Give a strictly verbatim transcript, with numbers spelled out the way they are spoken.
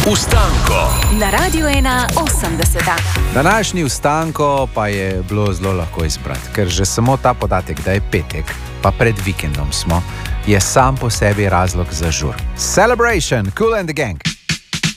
Vstanko na Radiu ena osemdeset. Današnji Vstanko pa je bilo zelo lahko izbrati, ker že samo ta podatek, da je petek, pa pred vikendom smo, je sam po sebi razlog za žur. Celebration, Kool and the Gang.